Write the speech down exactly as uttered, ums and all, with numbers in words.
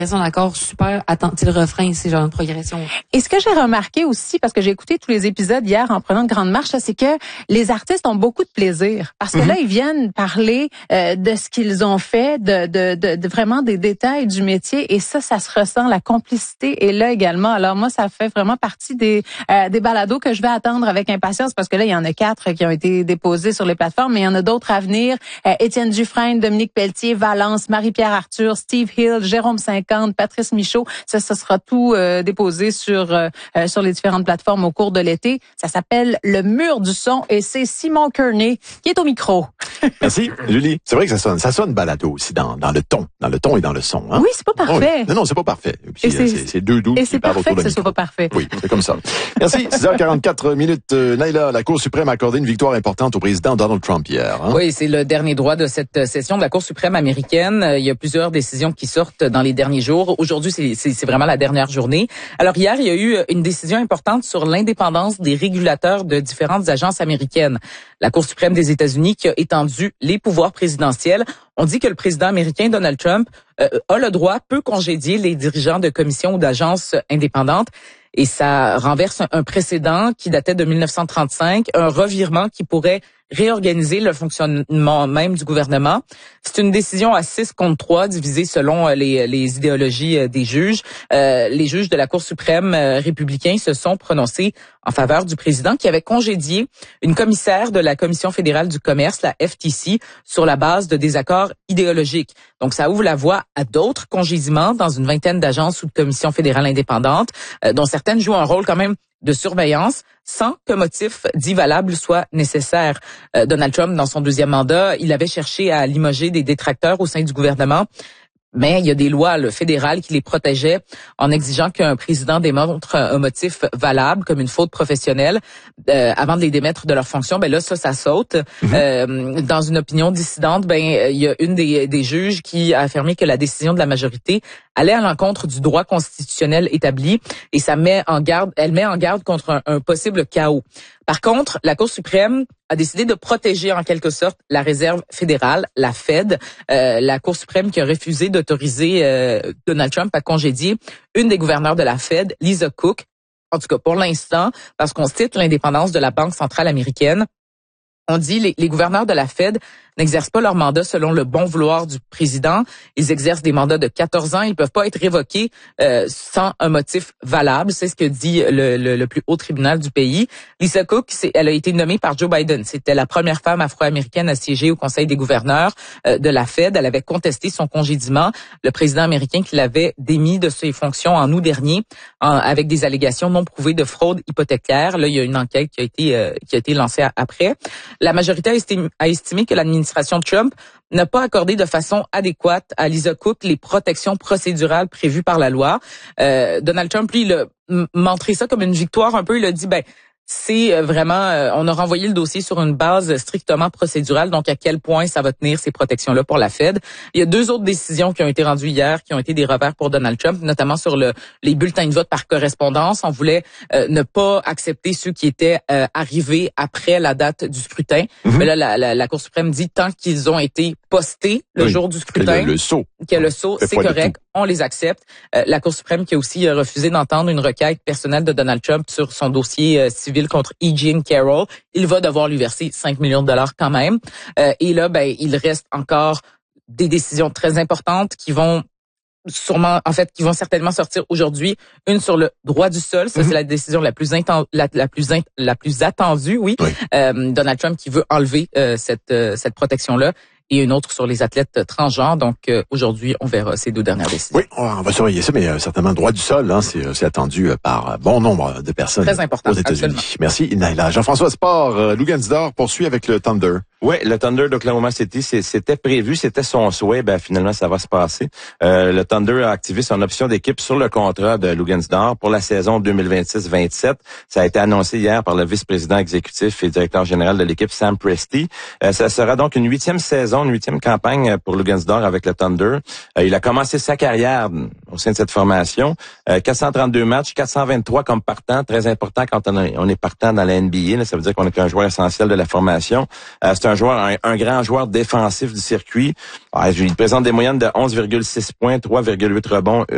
d'accord, super attentif, le refrain, c'est genre une progression. Et ce que j'ai remarqué aussi, parce que j'ai écouté tous les épisodes hier en prenant une grande marche, c'est que les artistes ont beaucoup de plaisir. Parce que mm-hmm. là, ils viennent parler euh, de ce qu'ils ont fait, de, de, de, de vraiment des détails du métier. Et ça, ça se ressent, la complicité est là également. Alors moi, ça fait vraiment partie des, euh, des balados que je vais attendre avec impatience, parce que là, il y en a quatre qui ont été déposés sur les plateformes, mais il y en a d'autres à venir. Euh, Étienne Dufresne, Dominique Pelletier, Valence, Marie-Pierre Arthur, Steve Hill, Jérôme cinquante, Patrice Michaud, ça, ça sera tout euh, déposé sur euh, sur les différentes plateformes au cours de l'été. Ça s'appelle Le Mur du son et c'est Simon Kearney qui est au micro. Merci, Julie. C'est vrai que ça sonne, ça sonne balado aussi dans dans le ton, dans le ton et dans le son. Hein? Oui, c'est pas parfait. Oui. Non, non, c'est pas parfait. Puis, c'est, c'est, c'est deux doux. Et c'est parfait que ce soit pas parfait. Oui, c'est comme ça. Merci. six heures quarante-quatre minutes. Euh, Naila, la Cour suprême a accordé une victoire importante au président Donald Trump hier. Hein? Oui, c'est le dernier droit de cette session de la Cour suprême américaine. Il y a plusieurs décisions qui sortent dans les derniers jours. Aujourd'hui, c'est, c'est, c'est vraiment la dernière journée. Alors hier, il y a eu une décision importante sur l'indépendance des régulateurs de différentes agences américaines. La Cour suprême des États-Unis qui a étendu les pouvoirs présidentiels. On dit que le président américain Donald Trump euh, a le droit, peut congédier les dirigeants de commissions ou d'agences indépendantes. Et ça renverse un, un précédent qui datait de dix-neuf cent trente-cinq, un revirement qui pourrait réorganiser le fonctionnement même du gouvernement. C'est une décision à six contre trois, divisée selon les, les idéologies des juges. Euh, les juges de la Cour suprême euh, républicains se sont prononcés en faveur du président qui avait congédié une commissaire de la Commission fédérale du commerce, la F T C, sur la base de désaccords idéologiques. Donc, ça ouvre la voie à d'autres congédiements dans une vingtaine d'agences ou de commissions fédérales indépendantes, euh, dont certaines jouent un rôle quand même de surveillance sans que motif dit valable soit nécessaire. Euh, Donald Trump, dans son deuxième mandat, il avait cherché à limoger des détracteurs au sein du gouvernement. Mais il y a des lois le fédérales qui les protégeaient en exigeant qu'un président démontre un motif valable, comme une faute professionnelle, euh, avant de les démettre de leur fonction. Ben là, ça, ça saute. Mm-hmm. Euh, dans une opinion dissidente, ben il y a une des, des juges qui a affirmé que la décision de la majorité allait à l'encontre du droit constitutionnel établi et ça met en garde, elle met en garde contre un, un possible chaos. Par contre, la Cour suprême a décidé de protéger en quelque sorte la réserve fédérale, la Fed, euh, la Cour suprême qui a refusé d'autoriser euh, Donald Trump à congédier une des gouverneurs de la Fed, Lisa Cook, en tout cas pour l'instant, parce qu'on cite l'indépendance de la Banque centrale américaine. On dit les, les gouverneurs de la Fed n'exercent pas leur mandat selon le bon vouloir du président. Ils exercent des mandats de quatorze ans. Ils ne peuvent pas être révoqués euh, sans un motif valable. C'est ce que dit le, le, le plus haut tribunal du pays. Lisa Cook, c'est, elle a été nommée par Joe Biden. C'était la première femme afro-américaine à siéger au Conseil des gouverneurs euh, de la Fed. Elle avait contesté son congédiement. Le président américain qui l'avait démis de ses fonctions en août dernier en, avec des allégations non prouvées de fraude hypothécaire. Là, il y a une enquête qui a été, euh, qui a été lancée après. La majorité a estimé, a estimé que l'administration Trump n'a pas accordé de façon adéquate à Lisa Cook les protections procédurales prévues par la loi. Euh, Donald Trump, lui, il a montré ça comme une victoire un peu. Il a dit, ben, c'est vraiment, on a renvoyé le dossier sur une base strictement procédurale, donc à quel point ça va tenir ces protections-là pour la Fed. Il y a deux autres décisions qui ont été rendues hier, qui ont été des revers pour Donald Trump, notamment sur le, les bulletins de vote par correspondance. On voulait euh, ne pas accepter ceux qui étaient euh, arrivés après la date du scrutin. Mm-hmm. Mais là, la, la, la Cour suprême dit tant qu'ils ont été postés le oui, jour du scrutin, le, le sceau, que le sceau, c'est correct, on les accepte. Euh, la Cour suprême qui a aussi refusé d'entendre une requête personnelle de Donald Trump sur son dossier euh, civil contre E. Jean Carroll. Il va devoir lui verser cinq millions de dollars quand même. Euh, et là, ben, il reste encore des décisions très importantes qui vont sûrement, en fait, qui vont certainement sortir aujourd'hui. Une sur le droit du sol. Ça, mm-hmm. c'est la décision la plus inten- la, la plus int- la plus attendue, oui. oui. Euh, Donald Trump qui veut enlever euh, cette euh, cette protection-là. Et une autre sur les athlètes transgenres. Donc, euh, aujourd'hui, on verra ces deux dernières décisions. Oui, on va surveiller ça, mais euh, certainement, le droit du sol, hein, c'est, c'est attendu par bon nombre de personnes Très important, aux États-Unis. Absolument. Merci, Naila. Jean-François Sport, euh, Lou Gansdor poursuit avec le Thunder. Oui, le Thunder d'Oklahoma City, c'est, c'était prévu, c'était son souhait. Ben finalement, ça va se passer. Euh, le Thunder a activé son option d'équipe sur le contrat de Lou Gansdor pour la saison deux mille vingt-six vingt-sept. Ça a été annoncé hier par le vice-président exécutif et directeur général de l'équipe, Sam Presti. Euh, ça sera donc une huitième saison, une huitième campagne pour Lou Gansdor avec le Thunder. Euh, il a commencé sa carrière au sein de cette formation. Euh, quatre cent trente-deux matchs, quatre cent vingt-trois comme partant. Très important quand on, a, on est partant dans la N B A. Là, ça veut dire qu'on est un joueur essentiel de la formation. Euh, c'est un joueur, un, un grand joueur défensif du circuit. Euh, il présente des moyennes de onze virgule six points, trois virgule huit rebonds,